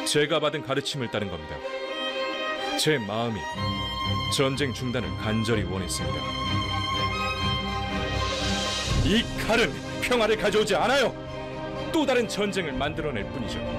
제가 받은 가르침을 따른 겁니다. 제 마음이 전쟁 중단을 간절히 원했습니다. 이 칼은 평화를 가져오지 않아요. 또 다른 전쟁을 만들어낼 뿐이죠.